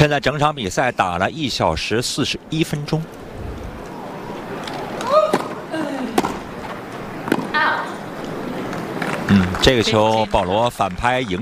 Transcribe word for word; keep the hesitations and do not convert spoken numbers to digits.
现在整场比赛打了一小时四十一分钟。嗯，这个球保罗反拍赢。